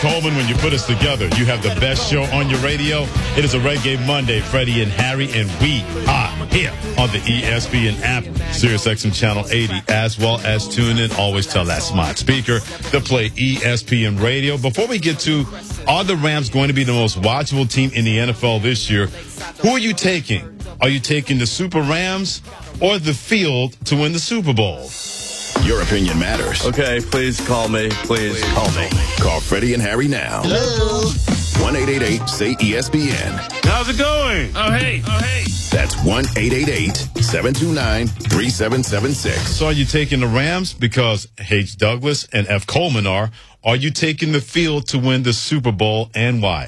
Coleman, when you put us together, you have the best show on your radio. It is a Reggae Monday, Freddie and Harry, and we are here on the ESPN app, SiriusXM Channel 80, as well as tune in. Always tell that smart speaker to play ESPN Radio. Before we get to, are the Rams going to be the most watchable team in the NFL this year? Who are you taking? Are you taking the Super Rams or the field to win the Super Bowl? Your opinion matters. Okay, please call me. Please call me. Call Freddie and Harry now. Hello. 1-888-SAY-ESPN. How's it going? Oh, hey. That's 1-888-729-3776. So are you taking the Rams because H. Douglas and F. Coleman are? Are you taking the field to win the Super Bowl, and why?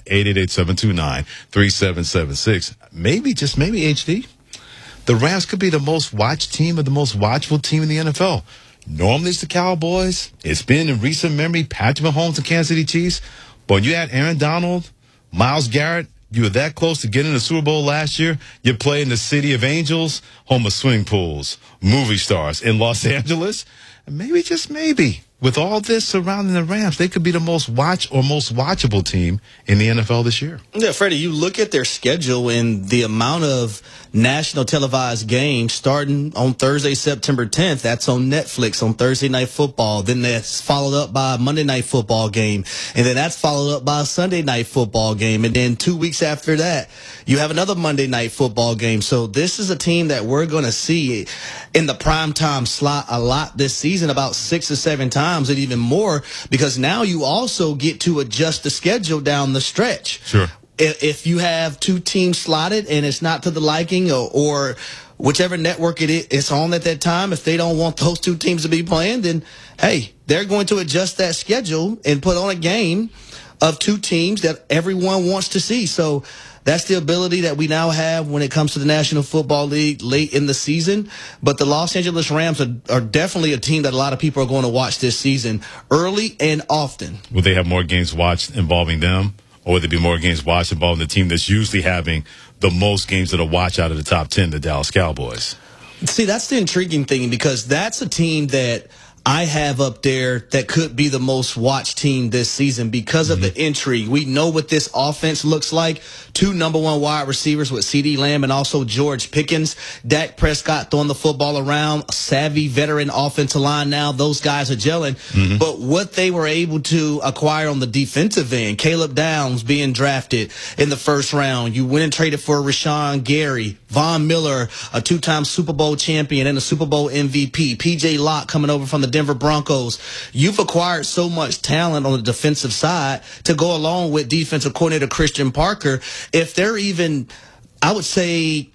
888-729-3776. Maybe, just maybe, HD, the Rams could be the most watched team or the most watchable team in the NFL. Normally it's the Cowboys. It's been in recent memory Patrick Mahomes and Kansas City Chiefs. But when you had Aaron Donald, Myles Garrett, you were that close to getting the Super Bowl last year. You play in the City of Angels, home of swimming pools, movie stars in Los Angeles. And maybe, just maybe, with all this surrounding the Rams, they could be the most watchable team in the NFL this year. Yeah, Freddie, you look at their schedule and the amount of national televised games starting on Thursday, September 10th. That's on Netflix on Thursday Night Football. Then that's followed up by a Monday Night Football game. And then that's followed up by a Sunday Night Football game. And then 2 weeks after that, you have another Monday Night Football game. So this is a team that we're going to see in the primetime slot a lot this season, about 6 or 7 times and even more, because now you also get to adjust the schedule down the stretch. Sure. If you have 2 teams slotted and it's not to the liking or whichever network it's on at that time, if they don't want those 2 teams to be playing, then, hey, they're going to adjust that schedule and put on a game of 2 teams that everyone wants to see. So that's the ability that we now have when it comes to the National Football League late in the season. But the Los Angeles Rams are definitely a team that a lot of people are going to watch this season early and often. Will they have more games watched involving them? Or would there be more games watched involving the team that's usually having the most games that are watched out of the top 10, the Dallas Cowboys? See, that's the intriguing thing, because that's a team that I have up there that could be the most watched team this season because of the intrigue. We know what this offense looks like. 2 number 1 wide receivers with CeeDee Lamb and also George Pickens. Dak Prescott throwing the football around. A savvy veteran offensive line now. Those guys are gelling. But what they were able to acquire on the defensive end, Caleb Downs being drafted in the first round. You went and traded for Rashawn Gary, Von Miller, a 2-time Super Bowl champion and a Super Bowl MVP. P.J. Locke coming over from the Denver Broncos. You've acquired so much talent on the defensive side to go along with defensive coordinator Christian Parker. If they're even, I would say,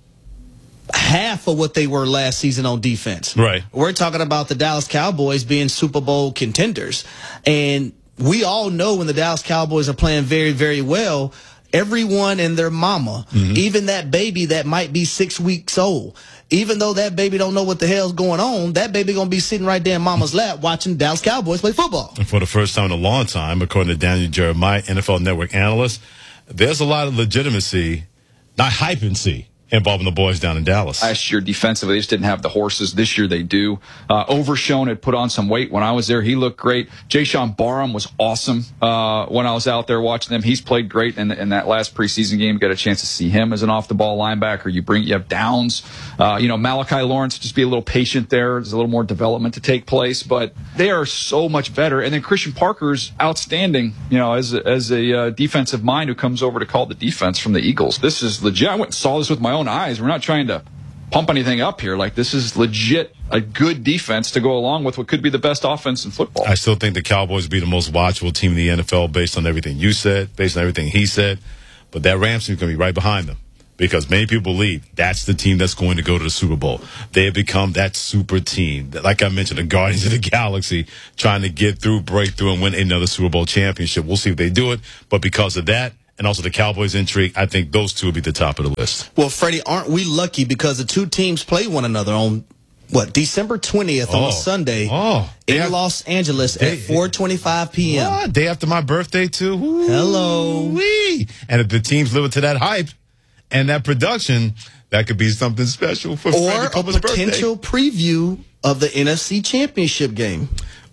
half of what they were last season on defense. Right. We're talking about the Dallas Cowboys being Super Bowl contenders. And we all know when the Dallas Cowboys are playing very, very well, everyone and their mama, even that baby that might be 6 weeks old, even though that baby don't know what the hell's going on, that baby going to be sitting right there in mama's lap watching Dallas Cowboys play football. And for the first time in a long time, according to Daniel Jeremiah, NFL Network analyst, there's a lot of legitimacy, not hype-and-see, involving the boys down in Dallas. Last year, defensively, they just didn't have the horses. This year, they do. Overshown had put on some weight when I was there. He looked great. Jayshawn Barham was awesome when I was out there watching them. He's played great in that last preseason game. Got a chance to see him as an off-the-ball linebacker. You have Downs. Malachi Lawrence, just be a little patient there. There's a little more development to take place, but they are so much better. And then Christian Parker's outstanding, as a defensive mind who comes over to call the defense from the Eagles. This is legit. I went and saw this with my own eyes. We're not trying to pump anything up here. Like, this is legit a good defense to go along with what could be the best offense in football. I still think the Cowboys will be the most watchable team in the NFL based on everything you said, based on everything he said. But that Rams team is going to be right behind them, because many people believe that's the team that's going to go to the Super Bowl. They have become that super team, like I mentioned, the Guardians of the Galaxy, trying to get through, break through, and win another Super Bowl championship. We'll see if they do it. But because of that, and also the Cowboys intrigue, I think those two will be the top of the list. Well, Freddie, aren't we lucky, because the 2 teams play one another on December 20th on a Sunday in Los Angeles at 4:25 p.m. What? Day after my birthday, too? Ooh, hello. Wee. And if the teams live up to that hype and that production, that could be something special for Freddie Copeland's birthday. Or a potential preview of the NFC Championship game.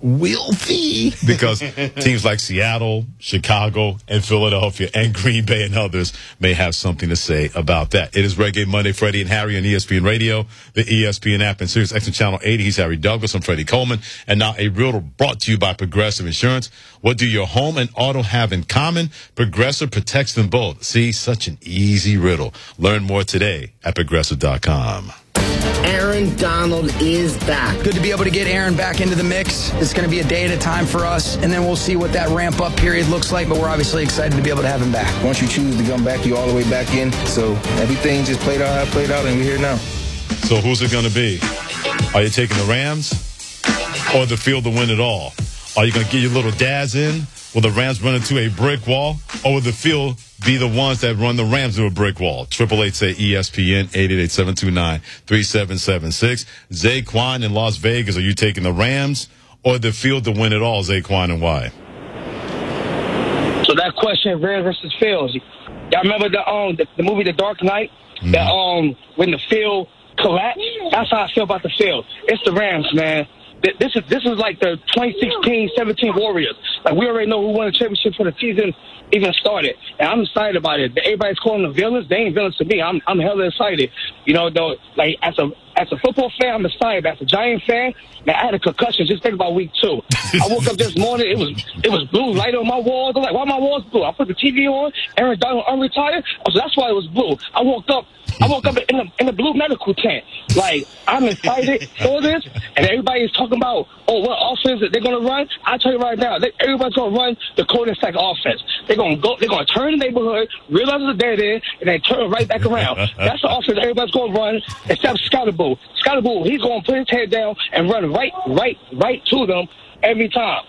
wealthy because teams like Seattle, Chicago, and Philadelphia, and Green Bay and others may have something to say about that. It is Reggae Monday, Freddie and Harry on ESPN Radio, the ESPN app, and Sirius XM Channel 80. He's Harry Douglas. I'm Freddie Coleman. And now a riddle brought to you by Progressive Insurance. What do your home and auto have in common? Progressive protects them both. See, such an easy riddle. Learn more today at Progressive.com. Aaron Donald is back. Good to be able to get Aaron back into the mix. It's going to be a day at a time for us, and then we'll see what that ramp-up period looks like, but we're obviously excited to be able to have him back. Once you choose to come back, you're all the way back in. So everything just played out how it played out, and we're here now. So who's it going to be? Are you taking the Rams or the field to win it all? Are you going to get your little dads in? Will the Rams run into a brick wall? Or will the field be the ones that run the Rams to a brick wall? 888-SAY-ESPN, 888-729-3776. Zaquan in Las Vegas, are you taking the Rams or the field to win it all, Zaquan, and why? So that question, Rams versus Fields. Y'all remember the movie The Dark Knight? Mm-hmm. That when the field collapsed? That's how I feel about the field. It's the Rams, man. This is like the 2016-17 Warriors. Like, we already know who won the championship before the season even started. And I'm excited about it. Everybody's calling them villains. They ain't villains to me. I'm hella excited. You know, though, like, as a football fan, I'm excited. As a Giant fan, man, I had a concussion. Just think about week 2. I woke up this morning. It was blue light on my walls. I'm like, why are my walls blue? I put the TV on. Aaron Donald unretired. So that's why it was blue. I woke up in the blue medical tent. Like, I'm excited for this, and everybody is talking about, what offense that they're going to run. I tell you right now, everybody's going to run the cul-de-sac offense. They're going to turn the neighborhood, realize it's a dead end, and then turn right back around. That's the offense everybody's going to run, except Scottaboo. Scottaboo, he's going to put his head down and run right to them every time.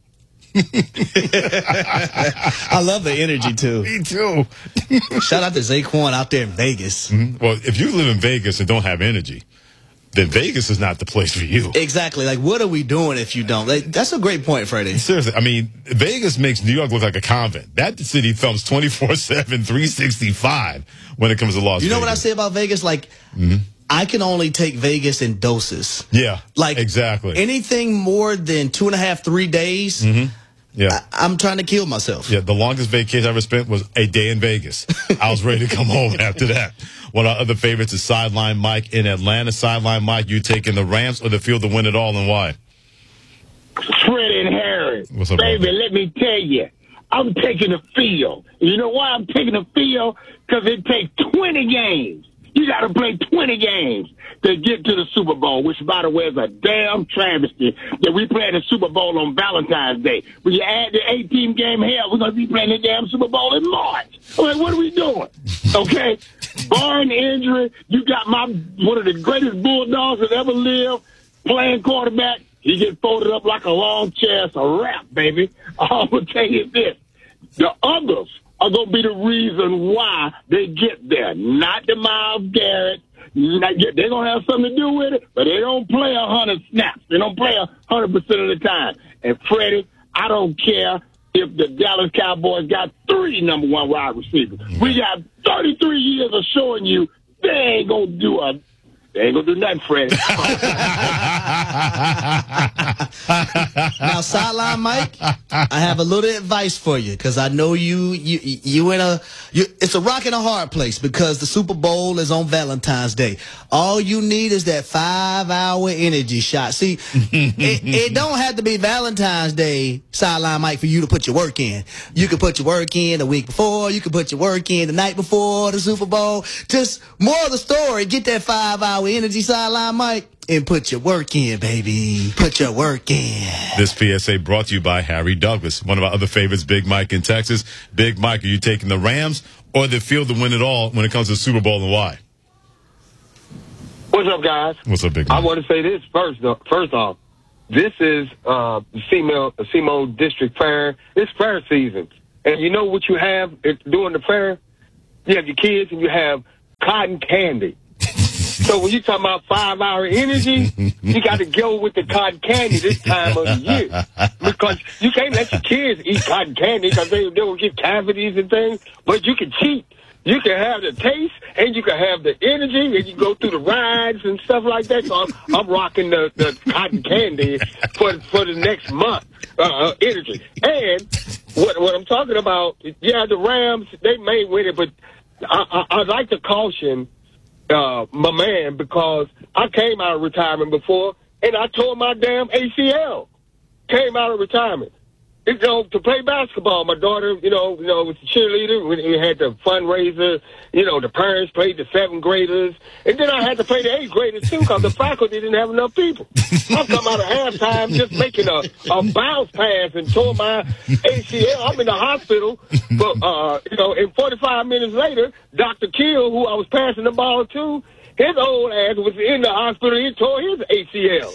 I love the energy, too. Me too. Shout out to Zaquan out there in Vegas. Mm-hmm. Well, if you live in Vegas and don't have energy, then Vegas is not the place for you. Exactly. Like, what are we doing if you don't? Like, that's a great point, Freddie. Seriously, I mean, Vegas makes New York look like a convent. That city thumps 24/7, 365 when it comes to Las Vegas. You know what I say about Vegas? Like, I can only take Vegas in doses. Yeah, like exactly. Anything more than 2.5, 3 days, yeah, I'm trying to kill myself. Yeah, the longest vacation I ever spent was a day in Vegas. I was ready to come home after that. One of our other favorites is Sideline Mike in Atlanta. Sideline Mike, you taking the Rams or the field to win it all, and why? Freddie and Harry. What's up, baby, brother? let me tell you, I'm taking the field. You know why I'm taking the field? Because it takes 20 games. You got to play 20 games to get to the Super Bowl, which, by the way, is a damn travesty that we play the Super Bowl on Valentine's Day. When you add the 18 game, hell, we're going to be playing the damn Super Bowl in March. I'm like, what are we doing? Okay? Barring injury, you got one of the greatest Bulldogs that ever lived playing quarterback. He gets folded up like a long chair. It's a wrap, baby. I'm going to tell you this. The others are going to be the reason why they get there, not the Myles Garrett. They're going to have something to do with it, but they don't play 100 snaps. They don't play 100% of the time. And, Freddie, I don't care if the Dallas Cowboys got 3 number 1 wide receivers. We got 33 years of showing you they ain't going to do nothing, Freddie. Now, Sideline Mike, I have a little advice for you because I know you it's a rock and a hard place because the Super Bowl is on Valentine's Day. All you need is that 5-hour energy shot. See, it don't have to be Valentine's Day, Sideline Mike, for you to put your work in. You can put your work in the week before. You can put your work in the night before the Super Bowl. Just more of the story. Get that 5-hour energy, Sideline Mike, and put your work in, baby. Put your work in. This PSA brought to you by Harry Douglas, one of our other favorites, Big Mike in Texas. Big Mike, are you taking the Rams or the field to win it all when it comes to the Super Bowl, and why? What's up, guys? What's up, Big Mike? I want to say this first off. This is SEMO District Fair. It's fair season. And you know what you have during the fair? You have your kids and you have cotton candy. So when you talk about 5-hour energy, you got to go with the cotton candy this time of the year. Because you can't let your kids eat cotton candy because they will get cavities and things. But you can cheat you can have the taste and you can have the energy and you go through the rides and stuff like that. So I'm rocking the cotton candy for the next month, energy. And what I'm talking about, yeah, the Rams, they may win it, but I'd like to caution my man, because I came out of retirement before and I tore my damn ACL. Came out of retirement. To play basketball, my daughter, was a cheerleader. We had the fundraiser. The parents played the 7th graders. And then I had to play the 8th graders, too, because the faculty didn't have enough people. I come out of halftime just making a bounce pass and tore my ACL. I'm in the hospital. But, and 45 minutes later, Dr. Kill, who I was passing the ball to, his old ass was in the hospital. He tore his ACL.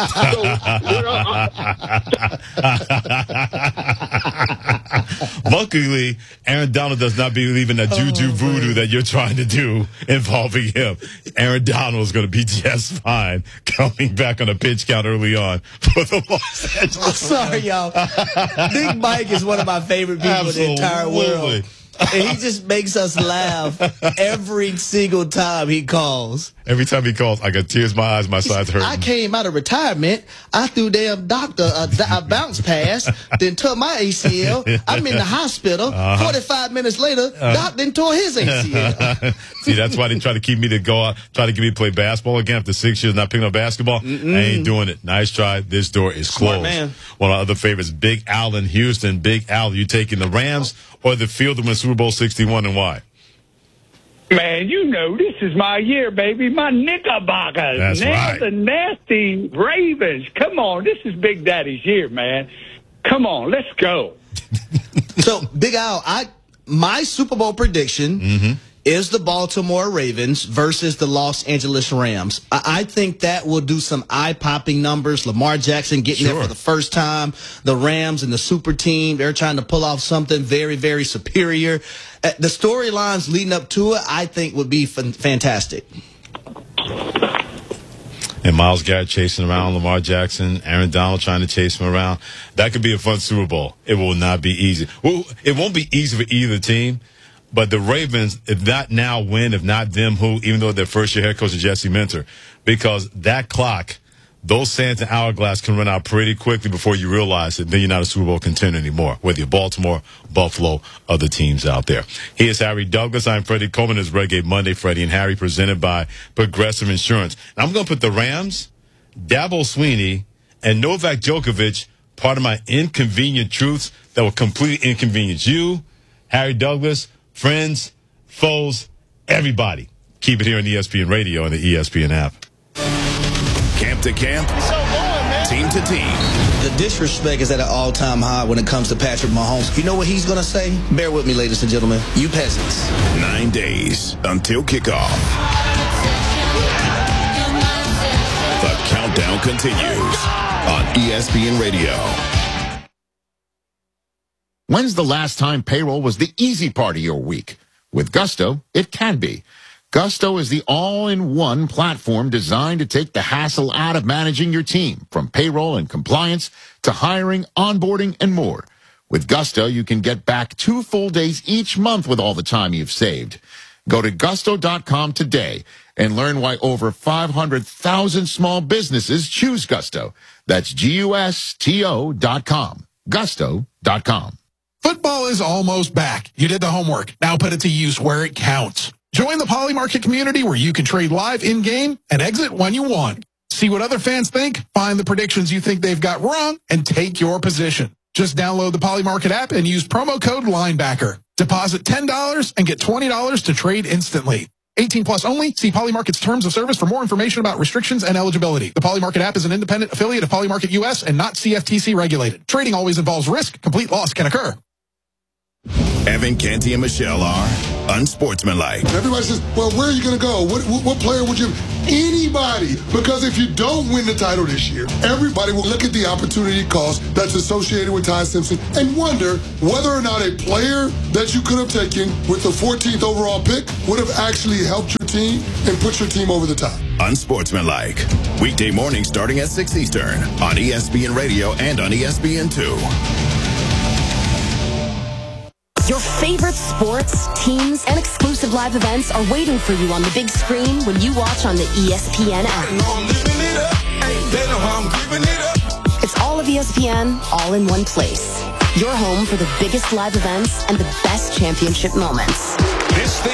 Luckily, Aaron Donald does not believe in that juju voodoo that you're trying to do involving him. Aaron Donald is going to be just fine coming back on a pitch count early on for the Los Angeles. I'm sorry, y'all. Big Mike is one of my favorite people in the entire world. And he just makes us laugh every single time he calls. Every time he calls, I got tears in my eyes, my sides hurt. I came out of retirement. I threw damn doctor a bounce pass, then tore my ACL. I'm in the hospital. 45 minutes later, Doc then tore his ACL. See, that's why they try to keep me to go out, try to get me to play basketball again after 6 years not picking up basketball. I ain't doing it. Nice try. This door is closed. Man. One of our other favorites, Big Al in Houston. Big Al, you taking the Rams or the field to win Super Bowl 61, and why? Man, this is my year, baby. My Knickerbockers. That's right. The nasty Ravens. Come on, this is Big Daddy's year, man. Come on, let's go. So, Big Al, my Super Bowl prediction is the Baltimore Ravens versus the Los Angeles Rams. I think that will do some eye-popping numbers. Lamar Jackson getting there for the first time. The Rams and the super team, they're trying to pull off something very, very superior. The storylines leading up to it, I think, would be fantastic. And Myles Garrett chasing around Lamar Jackson, Aaron Donald trying to chase him around. That could be a fun Super Bowl. It will not be easy. Well, it won't be easy for either team. But the Ravens, if not now, win. If not them, who? Even though their first-year head coach is Jesse Minter. Because that clock, those sands and hourglass can run out pretty quickly before you realize it. Then you're not a Super Bowl contender anymore, whether you're Baltimore, Buffalo, other teams out there. Here's Harry Douglas. I'm Freddie Coleman. It's Reggae Monday, Freddie and Harry, presented by Progressive Insurance. And I'm going to put the Rams, Dabo Swinney, and Novak Djokovic, part of my inconvenient truths that will completely inconvenience you, Harry Douglas, friends, foes, everybody. Keep it here on ESPN Radio and the ESPN app. Camp to camp, team to team. The disrespect is at an all-time high when it comes to Patrick Mahomes. You know what he's going to say? Bear with me, ladies and gentlemen. You peasants. 9 days until kickoff. The countdown continues on ESPN Radio. When's the last time payroll was the easy part of your week? With Gusto, it can be. Gusto is the all-in-one platform designed to take the hassle out of managing your team, from payroll and compliance to hiring, onboarding, and more. With Gusto, you can get back 2 full days each month with all the time you've saved. Go to gusto.com today and learn why over 500,000 small businesses choose Gusto. That's GUSTO.com. Gusto.com. Football is almost back. You did the homework. Now put it to use where it counts. Join the Poly Market community where you can trade live in-game and exit when you want. See what other fans think, find the predictions you think they've got wrong, and take your position. Just download the Poly Market app and use promo code LINEBACKER. Deposit $10 and get $20 to trade instantly. 18 plus only. See Poly Market's terms of service for more information about restrictions and eligibility. The Poly Market app is an independent affiliate of Poly Market US and not CFTC regulated. Trading always involves risk. Complete loss can occur. Evan, Canty, and Michelle are unsportsmanlike. Everybody says, well, where are you going to go? What player would you... Anybody. Because if you don't win the title this year, everybody will look at the opportunity cost that's associated with Ty Simpson and wonder whether or not a player that you could have taken with the 14th overall pick would have actually helped your team and put your team over the top. Unsportsmanlike. Weekday mornings starting at 6 Eastern on ESPN Radio and on ESPN2. Your favorite sports, teams, and exclusive live events are waiting for you on the big screen when you watch on the ESPN app. It's all of ESPN, all in one place. Your home for the biggest live events and the best championship moments. This